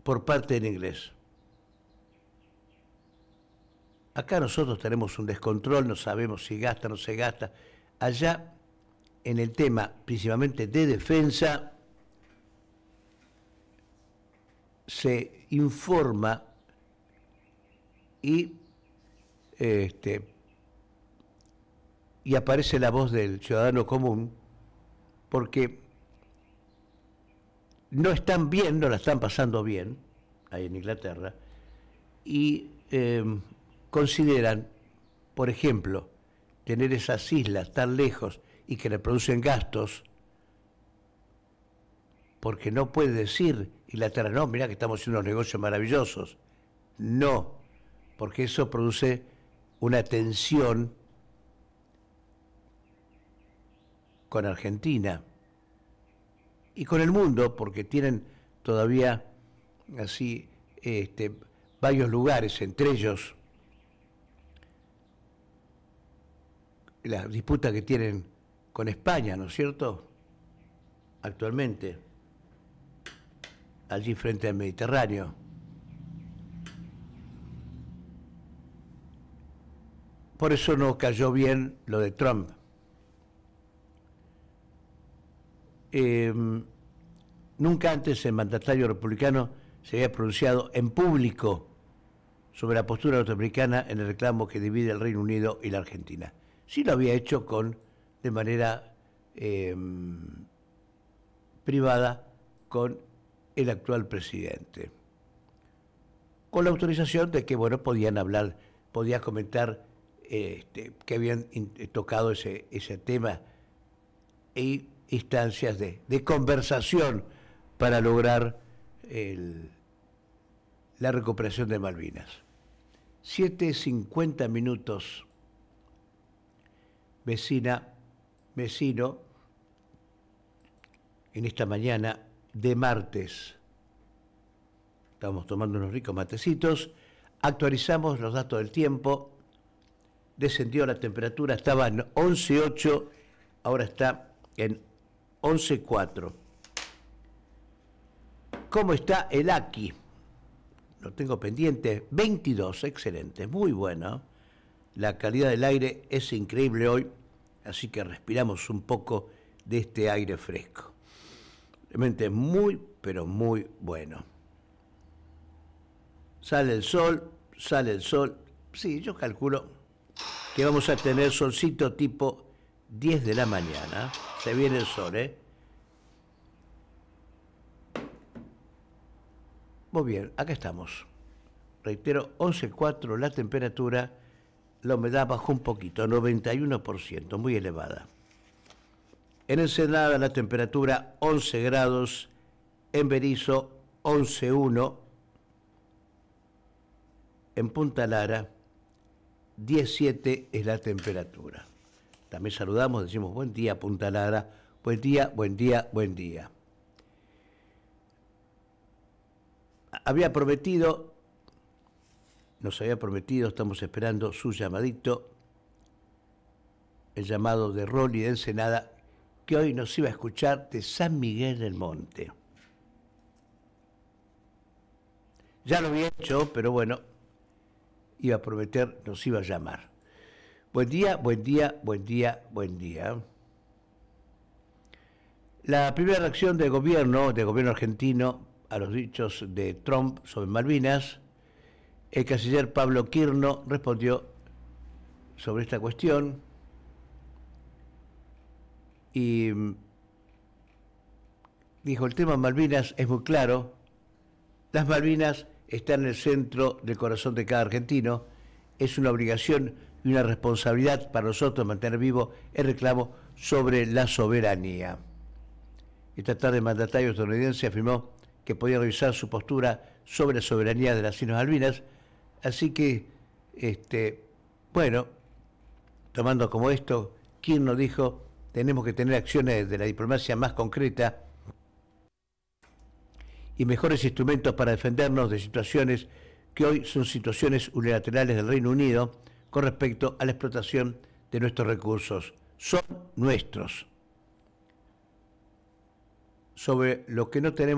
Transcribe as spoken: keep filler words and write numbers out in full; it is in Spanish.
por parte del inglés. Acá nosotros tenemos un descontrol, no sabemos si gasta o no se gasta. Allá, en el tema principalmente de defensa, se informa y, este, y aparece la voz del ciudadano común, porque no están bien, no la están pasando bien, ahí en Inglaterra, y eh, consideran, por ejemplo, tener esas islas tan lejos y que le producen gastos, porque no puede decir Inglaterra, no, mirá que estamos haciendo unos negocios maravillosos. No, porque eso produce una tensión con Argentina y con el mundo, porque tienen todavía así este, varios lugares, entre ellos la disputa que tienen con España, ¿no es cierto? Actualmente, allí frente al Mediterráneo. Por eso no cayó bien lo de Trump. Eh, nunca antes el mandatario republicano se había pronunciado en público sobre la postura norteamericana en el reclamo que divide el Reino Unido y la Argentina. Sí lo había hecho con, de manera eh, privada con el actual presidente, con la autorización de que, bueno, podían hablar, podía comentar eh, este, que habían tocado ese, ese tema y instancias de, de conversación para lograr el, la recuperación de Malvinas. siete cincuenta minutos, vecina, vecino, en esta mañana de martes. Estamos tomando unos ricos matecitos, actualizamos los datos del tiempo, descendió la temperatura, estaba en once coma ocho, ahora está en once coma cuatro. ¿Cómo está el Aki? Lo tengo pendiente, veintidós, excelente, muy bueno. La calidad del aire es increíble hoy, así que respiramos un poco de este aire fresco. Realmente muy, pero muy bueno. Sale el sol, sale el sol. Sí, yo calculo que vamos a tener solcito tipo diez de la mañana. Se viene el sol, ¿eh? Muy bien, acá estamos. Reitero, once coma cuatro la temperatura, la humedad bajó un poquito, noventa y uno por ciento, muy elevada. En Ensenada la temperatura once grados, en Berisso once coma uno, en Punta Lara diecisiete es la temperatura. También saludamos, decimos buen día Punta Lara, buen día, buen día, buen día. Había prometido, nos había prometido, estamos esperando su llamadito, el llamado de Rolly de Ensenada, que hoy nos iba a escuchar de San Miguel del Monte. Ya lo había hecho, pero bueno, iba a prometer, nos iba a llamar. Buen día, buen día, buen día, buen día. La primera reacción del gobierno, del gobierno argentino, a los dichos de Trump sobre Malvinas, el canciller Pablo Quirno respondió sobre esta cuestión y dijo, el tema Malvinas es muy claro, las Malvinas están en el centro del corazón de cada argentino, es una obligación y una responsabilidad para nosotros mantener vivo el reclamo sobre la soberanía. Esta tarde el mandatario estadounidense afirmó que podía revisar su postura sobre la soberanía de las Islas Malvinas, así que, este, bueno, tomando como esto, Quirno dijo, tenemos que tener acciones de la diplomacia más concreta y mejores instrumentos para defendernos de situaciones que hoy son situaciones unilaterales del Reino Unido con respecto a la explotación de nuestros recursos. Son nuestros. Sobre lo que no tenemos